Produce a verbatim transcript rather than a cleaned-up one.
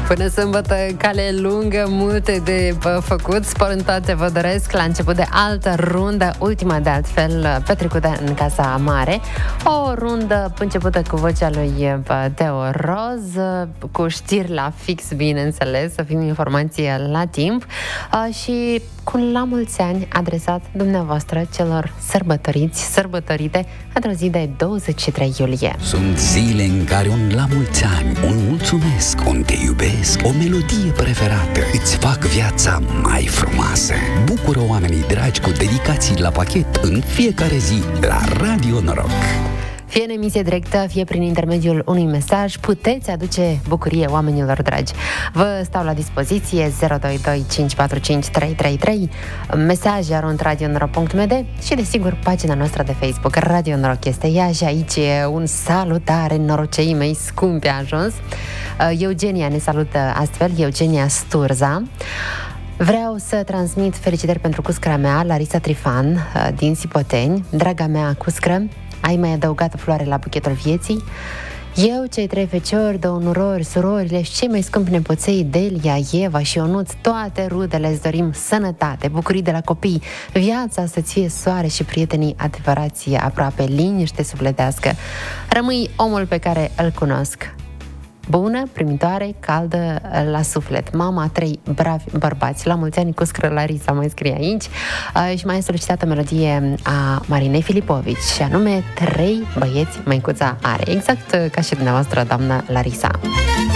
Până sâmbătă, cale lungă, multe de făcut. Spor în toate vă doresc. La început de altă rundă, ultima de altfel petrecută în Casa Mare. O rundă începută cu vocea lui Teo Roz, cu știri la fix, bineînțeles, să fim informație la timp, și cu la mulți ani adresat dumneavoastră celor sărbătoriți, sărbătorite într-o zi de douăzeci și trei iulie. Sunt zile în care un la mulți ani, un mulțumesc, un te iubesc, o melodie preferată îți fac viața mai frumoasă. Bucură oamenii dragi cu dedicații la pachet în fiecare zi la Radio Noroc. Fie în emisie directă, fie prin intermediul unui mesaj, puteți aduce bucurie oamenilor dragi. Vă stau la dispoziție zero doi doi cinci patru cinci trei trei trei, mesaje arond radio noroc punct m d și, desigur, pagina noastră de Facebook. Radio Noroc este ea și aici e un salutare, noroceii mei scumpi a ajuns. Eugenia ne salută astfel, Eugenia Sturza. Vreau să transmit felicitări pentru cuscra mea, Larisa Trifan, din Sipoteni. Draga mea cuscră, ai mai adăugat o floare la buchetul vieții? Eu, cei trei feciori, două nurori, surorile și cei mai scumpi nepoței, Delia, Eva și Ionuț, toate rudele îți dorim sănătate, bucurii de la copii, viața să-ți fie soare și prietenii adevărați aproape, liniște sufletească. Rămâi omul pe care îl cunosc. Bună, primitoare, caldă la suflet. Mama a trei bravi bărbați. La mulți ani, cuscră Larisa, mai scrie aici. Uh, și mai a solicitat o melodie a Marinei Filipovici, și anume Trei băieți măicuța are. Exact ca și dumneavoastră, doamna Larisa.